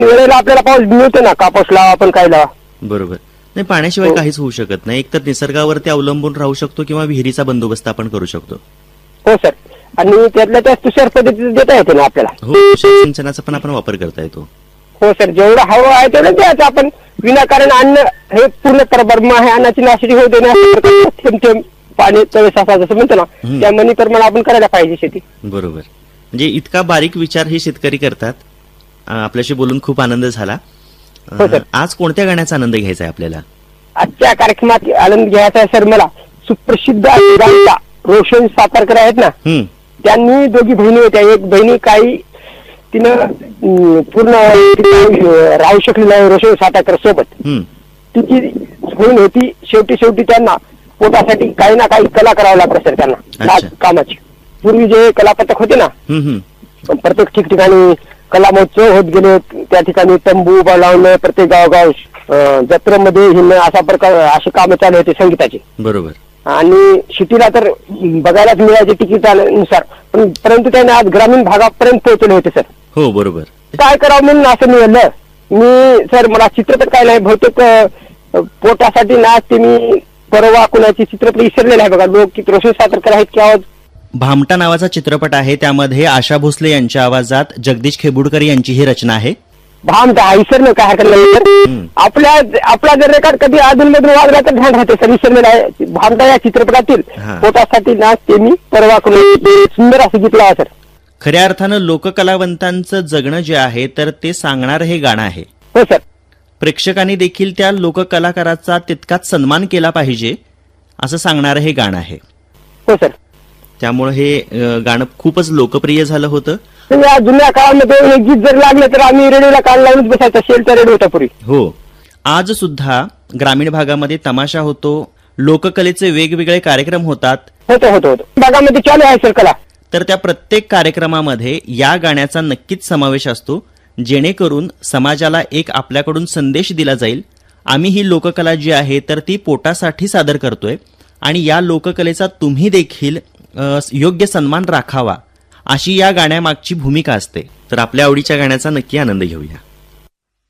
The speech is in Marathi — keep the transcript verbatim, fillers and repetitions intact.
वेळेला आपल्याला पाऊस मिळतो ना, कापूस लावा आपण काय लावा. बरोबर. नाही, पाण्याशिवाय काहीच होऊ शकत नाही. एकतर निसर्गावरती अवलंबून राहू शकतो किंवा विहिरीचा बंदोबस्त आपण करू शकतो. हो सर. आणि त्यातल्या त्या तुषार पद्धतीचं देता येते ना आपल्याला. हो, तुषार सिंचनाचा पण आपण वापर करता येतो. हो सर. जेवढं हवं आहे तेवढं द्यायचं आपण. विनाकारण अन्न हे पूर्ण परब्रह्म आहे, अन्नाची नाशिडी होऊ देण्यास थेंब थेंब पाणी तळेस असा जसं म्हणतो ना, त्या मनी प्रमाणे आपण करायला पाहिजे शेती. बरोबर. म्हणजे इतका बारीक विचार हे शेतकरी करतात. आपल्याशी बोलून खूप आनंद झाला. आज कोणत्या गाण्याचा आनंद घ्यायचा आहे आपल्याला? आजच्या कार्यक्रमात आनंद घ्यायचा आहे सर मला. सुप्रसिद्ध गायिका रोशन सातारकर आहेत ना, त्यांनी दोघी बहिणी होत्या. एक बहिणी काही तिनं पूर्ण राहू शकली नाही रोशन सातारकर सोबत. तिची बहीण होती. शेवटी शेवटी त्यांना पोटासाठी काही ना काही कला करावं लागतं सर त्यांना कामाची. पूर्वी जे कलापथक होते ना, प्रत्येक ठिकठिकाणी कला महोत्सव होत गेले. त्या ठिकाणी तंबू उभा लावणं, प्रत्येक गावगाव जत्रेमध्ये हिंड अशा प्रकार असे कामं चालू होते संगीताचे. बरोबर. आणि सिटीला तर बघायलाच मिळायचे तिकीटानुसार, पण परंतु त्याने आज ग्रामीण भागापर्यंत पोहोचले होते सर. हो बरोबर. काय करावं म्हणून असं मिळालं. मी सर मला चित्रपट काय नाही, बहुतेक पोटासाठी नाचते मी परवा कुणाची चित्रपट विसरलेला आहे बघा. लोक रोशन सातारकर आहेत की आवाज. भामटा नावाचा चित्रपट आहे, त्यामध्ये आशा भोसले यांच्या आवाजात जगदीश खेबुडकर यांची ही रचना आहे. भामटा हा विसरणं काय हरकत नाही. आपल्या आपला जर रेकॉर्ड कधी अधूनमधून वागला तर ध्यान राहते सर. विसरलेला आहे भामटा या चित्रपटातील पोटासाठी नाचते मी परवा कुणाची. सुंदर असं गीत लावा सर. खऱ्या अर्थानं लोककलावंतांचं जगणं जे आहे तर ते सांगणारं हे गाणं आहे. हो सर. प्रेक्षकांनी देखील त्या लोककलाकाराचा तितकाच सन्मान केला पाहिजे असं सांगणारं हे गाणं आहे. हो सर. त्यामुळे हे गाणं खूपच लोकप्रिय झालं होतं. या जुन्या काळामध्ये हे गीत जर लागलं तर आम्ही रेडिओला कान लावूनच बसायचा. शेलचा रेडिओ होता पूर्वी. हो. आज सुद्धा ग्रामीण भागामध्ये तमाशा होतो, लोककलेचे वेगवेगळे कार्यक्रम होतात. होतो होतो होतो भागामध्ये चालू आहे सर कला. तर त्या प्रत्येक कार्यक्रमामध्ये या गाण्याचा नक्कीच समावेश असतो, जेणेकरून समाजाला एक आपल्याकडून संदेश दिला जाईल. आम्ही ही लोककला जी आहे तर ती पोटासाठी सादर करतोय आणि या लोककलेचा तुम्ही देखील योग्य सन्मान राखावा, अशी या गाण्यामागची भूमिका असते. तर आपल्या आवडीच्या गाण्याचा नक्की आनंद घेऊया.